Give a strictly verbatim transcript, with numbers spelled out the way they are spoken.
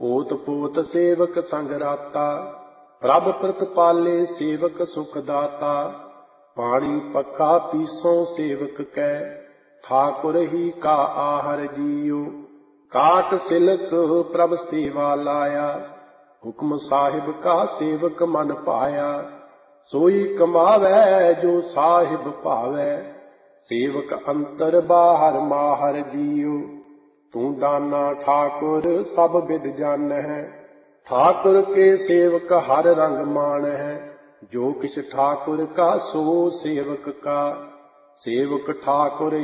ਓਤ ਪੋਤ ਸੇਵਕ ਸੰਗ ਰਾਤਾ, ਪ੍ਰਭ ਪ੍ਰਤਪਾਲੇ ਸੇਵਕ ਸੁਖ ਦਾਤਾ। ਪਾਣੀ ਪੱਖਾ ਪੀਸੋਂ ਸੇਵਕ ਕੈ, ਠਾकुर ही का आहर जियो। काट सिलक प्रभ सेवा लाया, हुक्म साहिब का सेवक मन पाया। सोई कमावै जो साहिब भावै, सेवक अंतर बाहर माहर जियो। तू दाना ठाकुर सब विद जान है, ठाकुर के सेवक हर रंग मान है। जो किछ ठाकुर का सो सेवक का, सेवक ठाकुर